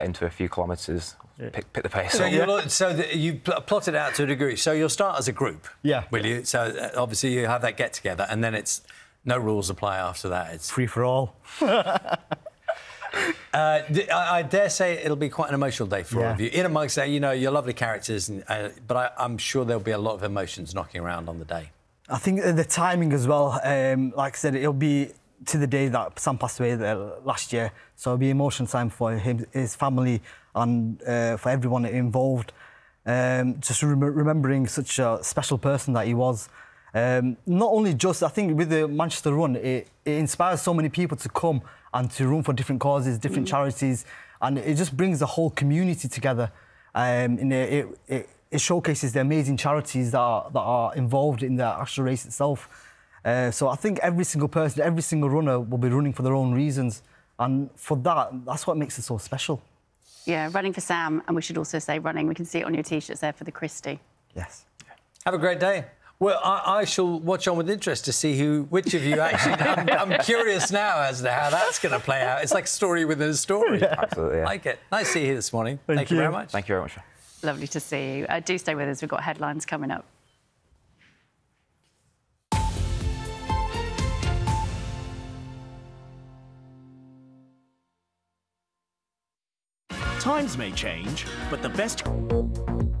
into a few kilometres, pick the pace So, up. you plotted out to a degree. So you'll start as a group, will you? So obviously you have that get together, and then it's no rules apply after that. It's free for all. I dare say it'll be quite an emotional day for all of you. In amongst that, you're lovely characters, but I'm sure there'll be a lot of emotions knocking around on the day. I think the timing as well. Like I said, it'll be to the day that Sam passed away last year, so it'll be emotional time for him, his family, and for everyone involved. Just remembering such a special person that he was. Not only just, I think, with the Manchester Run, it inspires so many people to come and to run for different causes, different charities, and it just brings the whole community together. It showcases the amazing charities that are involved in the actual race itself. So I think every single person, every single runner will be running for their own reasons, and for that's what makes it so special. Yeah, running for Sam, and we should also say running. We can see it on your T-shirts there for the Christie. Yes. Have a great day. Well, I shall watch on with interest to see which of you actually... I'm curious now as to how that's going to play out. It's like a story within a story. Yeah. Absolutely, yeah. Like it. Nice to see you here this morning. Thank you very much. Thank you very much. Lovely to see you. Do stay with us. We've got headlines coming up. Times may change, but the best